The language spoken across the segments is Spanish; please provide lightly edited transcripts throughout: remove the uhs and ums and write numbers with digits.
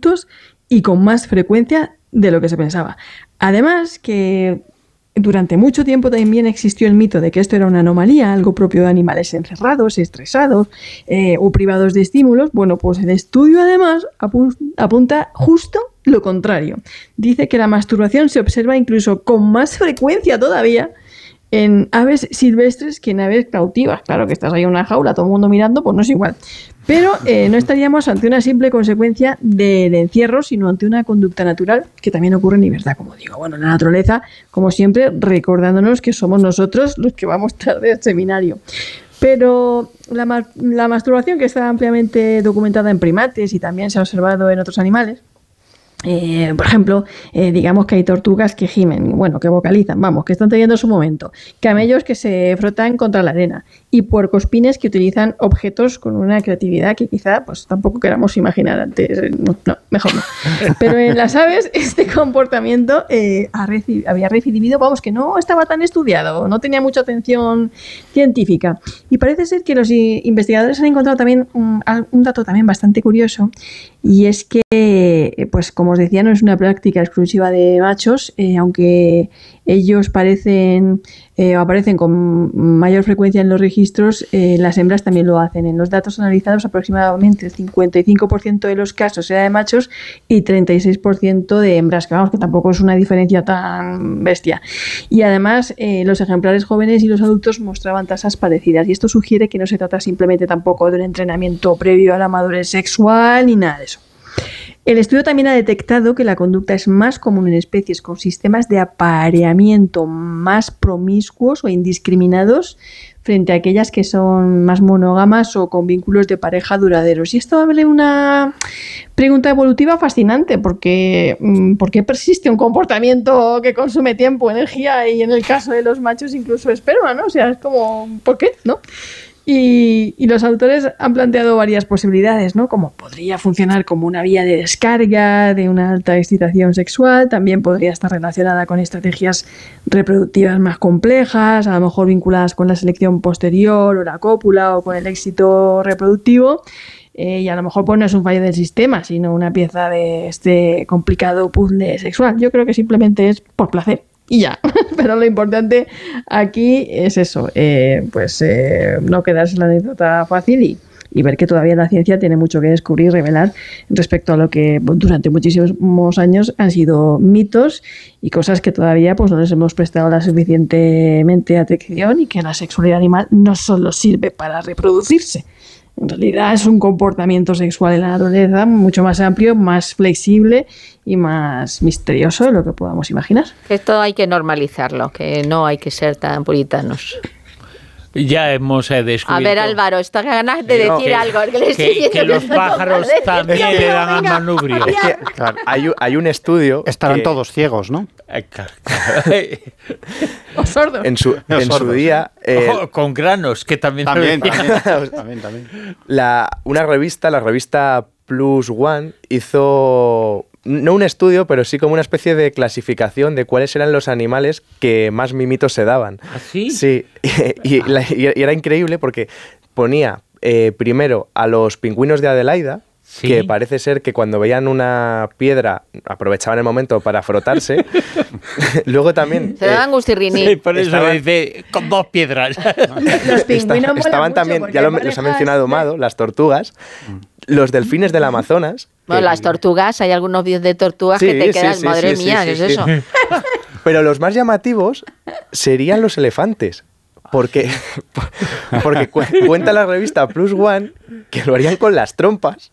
adultos y con más frecuencia de lo que se pensaba. Además, que durante mucho tiempo también existió el mito de que esto era una anomalía, algo propio de animales encerrados, estresados o privados de estímulos. Bueno, pues el estudio además apunta justo lo contrario. Dice que la masturbación se observa incluso con más frecuencia todavía en aves silvestres que en aves cautivas. Claro que estás ahí en una jaula, todo el mundo mirando, pues no es igual. Pero no estaríamos ante una simple consecuencia del encierro, sino ante una conducta natural que también ocurre en libertad, como digo. Bueno, la naturaleza, como siempre, recordándonos que somos nosotros los que vamos tarde al seminario. Pero la masturbación, que está ampliamente documentada en primates y también se ha observado en otros animales, por ejemplo, digamos que hay tortugas que gimen, bueno, que vocalizan, vamos, que están teniendo su momento, camellos que se frotan contra la arena y puercoespines que utilizan objetos con una creatividad que quizá pues tampoco queramos imaginar antes. No, mejor no. Pero en las aves este comportamiento había recibido, vamos, que no estaba tan estudiado, no tenía mucha atención científica. Y parece ser que los investigadores han encontrado también un dato también bastante curioso, y es que, pues como os decía, no es una práctica exclusiva de machos, aunque ellos aparecen con mayor frecuencia en los registros, las hembras también lo hacen. En los datos analizados, aproximadamente el 55% de los casos era de machos y 36% de hembras, que vamos, que tampoco es una diferencia tan bestia. Y además, los ejemplares jóvenes y los adultos mostraban tasas parecidas, y esto sugiere que no se trata simplemente tampoco de un entrenamiento previo a la madurez sexual ni nada de eso. El estudio también ha detectado que la conducta es más común en especies con sistemas de apareamiento más promiscuos o indiscriminados frente a aquellas que son más monógamas o con vínculos de pareja duraderos. Y esto abre una pregunta evolutiva fascinante, porque ¿por qué persiste un comportamiento que consume tiempo, energía y en el caso de los machos incluso esperma, ¿no? O sea, es como, ¿por qué? ¿No? Y los autores han planteado varias posibilidades, ¿no? Como podría funcionar como una vía de descarga de una alta excitación sexual, también podría estar relacionada con estrategias reproductivas más complejas, a lo mejor vinculadas con la selección posterior o la cópula o con el éxito reproductivo, y a lo mejor pues no es un fallo del sistema, sino una pieza de este complicado puzzle sexual. Yo creo que simplemente es por placer. Y ya, pero lo importante aquí es eso, no quedarse la anécdota fácil y ver que todavía la ciencia tiene mucho que descubrir y revelar respecto a lo que durante muchísimos años han sido mitos y cosas que todavía pues no les hemos prestado la suficientemente atención, y que la sexualidad animal no solo sirve para reproducirse. En realidad es un comportamiento sexual en la naturaleza mucho más amplio, más flexible y más misterioso de lo que podamos imaginar. Esto hay que normalizarlo, que no hay que ser tan puritanos. Ya hemos descubierto. A ver, Álvaro, está ganas de decir algo. Que los pájaros también le dan al manubrio. Es que, claro, hay un estudio. Estarán todos ciegos, ¿no? O sordos. En su día. Con granos, que también. También. Una revista, la revista Plus One, hizo. No un estudio, pero sí como una especie de clasificación de cuáles eran los animales que más mimitos se daban. ¿Ah, sí? Sí, y era increíble porque ponía primero a los pingüinos de Adelaida, ¿sí? Que parece ser que cuando veían una piedra aprovechaban el momento para frotarse. Luego también... Se daban gustirriní. Sí, por eso dice, con 2 piedras. Los pingüinos estaban también, ya los ha mencionado Mado, las tortugas, los delfines del Amazonas. Bueno, las tortugas, hay algunos vídeos de tortugas que te quedan, madre mía, ¿qué es eso? Pero los más llamativos serían los elefantes. Porque cuenta la revista Plus One que lo harían con las trompas.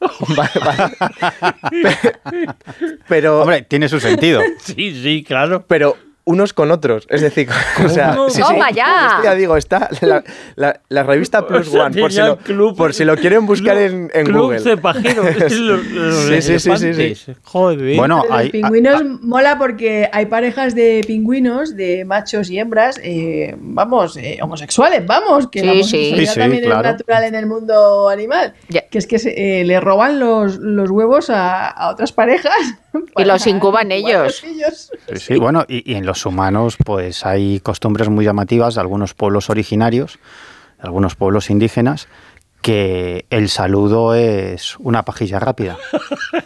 Pero, hombre, tiene su sentido. Sí, claro. Pero unos con otros, es decir, o sea, ¡toma ya! Ya digo, está la revista Plus One, por si lo quieren buscar en Google. Club de pajeros. Sí. Joder. Bueno, los pingüinos mola porque hay parejas de pingüinos, de machos y hembras, homosexuales, que la homosexualidad también es natural en el mundo animal. Yeah. Que es que le roban los huevos a otras parejas. Y los incuban ellos. Sí, bueno, y en los humanos pues hay costumbres muy llamativas de algunos pueblos originarios, de algunos pueblos indígenas, que el saludo es una pajilla rápida.